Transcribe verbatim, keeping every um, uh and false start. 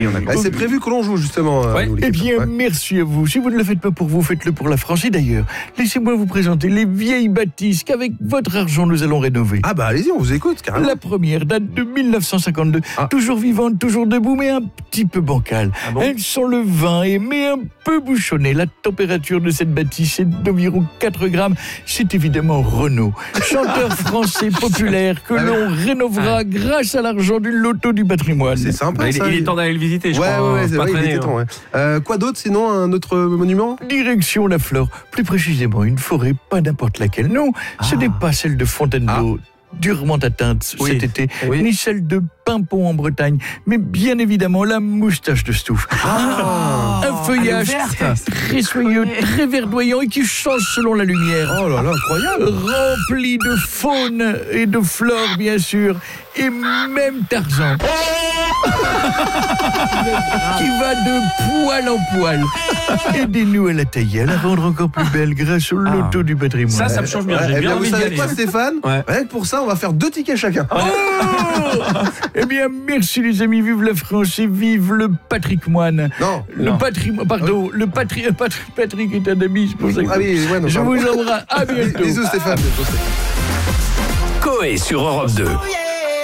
Ah, c'est prévu que l'on joue justement. Ouais. Nous, Eh bien, ouais. merci à vous. Si vous ne le faites pas pour vous, faites-le pour la France. Et d'ailleurs, laissez-moi vous présenter les vieilles bâtisses qu'avec votre argent, nous allons rénover. Ah bah allez-y, on vous écoute carrément. La première date de mille neuf cent cinquante-deux. Ah. Toujours vivante, toujours debout, mais un petit peu bancale. Ah bon Elles sont le vin et mais un peu bouchonnées. La température de cette bâtisse est d'environ quatre grammes. C'est évidemment Renault, chanteur français populaire que Ah oui. l'on rénovera grâce à l'argent du loto du patrimoine. C'est sympa Bah, il, ça. il est temps d'aller le visiter, je Ouais, crois. ouais, ouais, c'est Pas vrai, il traîner, était hein. temps, ouais. Euh, quoi d'autre sinon, un autre monument? Direction la Flore, plus précisément une forêt, pas n'importe laquelle. Non, ce Ah. n'est pas celle de Fontainebleau, durement atteinte Oui. cet été, Oui. ni celle de Pimpon en Bretagne, mais bien évidemment la moustache de Stouff. Ah. Un feuillage Elle est verte. très soyeux, très verdoyant et qui change selon la lumière. Oh là là, incroyable. Rempli de faune et de flore, bien sûr, et même Tarzan. Qui va de poil en poil. Aidez-nous à la tailler, à la rendre encore plus belle grâce au loto du patrimoine. Ça, ça me change bien. Ouais, J'ai eh bien bien, vous envie d'y savez aller. quoi Stéphane? Ouais. Rien que pour ça, on va faire deux tickets chacun. Oh eh bien, merci les amis, vive la France et vive le patrimoine. Non. Le Non. patrimoine, pardon, le patri, euh, patri- Patrick est un ami, c'est pour ça que Ah oui, ouais, non, je pardon. vous embrasse. À bientôt. Bisous Stéphane. Coé sur Europe deux.